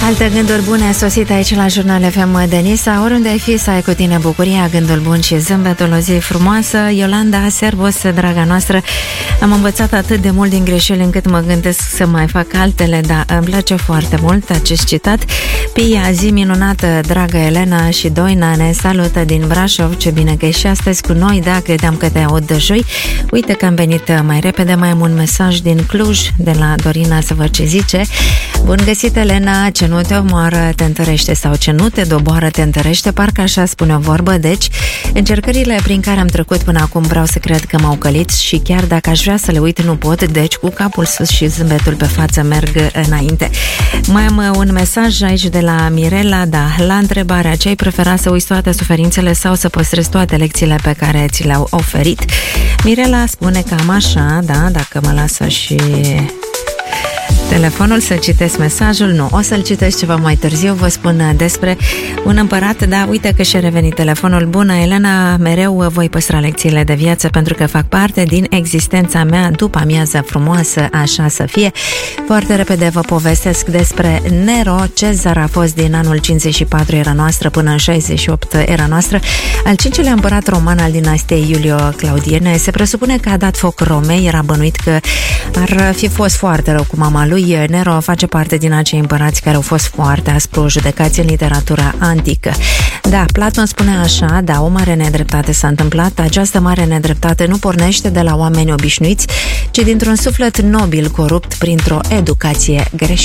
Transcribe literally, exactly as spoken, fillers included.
Alte gânduri bune sosit aici la Jurnal F M. Denisa, oriunde ai fi să ai cu tine bucuria, gândul bun și zâmbetul, o zi frumoasă. Iolanda, servus, draga noastră. Am învățat atât de mult din greșeli încât mă gândesc să mai fac altele, dar îmi place foarte mult acest citat. Pia, zi minunată, dragă Elena și Doina ne salută din Brașov. Ce bine că ești și astăzi cu noi, da, credeam că te aud de joi. Uite că am venit mai repede, mai am un mesaj din Cluj, de la Dorina, să văd ce zice. Bun găsit, Elena, ce nu te omoară te întărește sau ce nu te doboară te întărește, parcă așa spune o vorbă. Deci, încercările prin care am trecut până acum vreau să cred că m-au călit și chiar dacă aș vrea să le uit, nu pot, deci cu capul sus și zâmbetul pe față merg înainte. Mai am un mesaj aici de la Mirela, da, la întrebarea ce ai prefera, să uiți toate suferințele sau să păstrezi toate lecțiile pe care ți le-au oferit. Mirela spune cam așa, da, dacă mă lasă și telefonul să citesc mesajul, nu, o să-l citesc ceva mai târziu, vă spun despre un împărat, da, uite că și-a revenit telefonul. Bună, Elena, mereu voi păstra lecțiile de viață pentru că fac parte din existența mea, după amiază frumoasă, așa să fie. Foarte repede vă povestesc despre Nero. Cezar a fost din anul cincizeci și patru era noastră până în șaizeci și opt era noastră, al cincilea împărat roman al dinastiei Iulio-Claudiene. Se presupune că a dat foc Romei, era bănuit că ar fi fost foarte rău cu mama lui. Nero face parte din acei împărați care au fost foarte aspru judecați în literatura antică. Da, Platon spune așa, da, o mare nedreptate s-a întâmplat. Această mare nedreptate nu pornește de la oameni obișnuiți, ci dintr-un suflet nobil corupt printr-o educație greșită.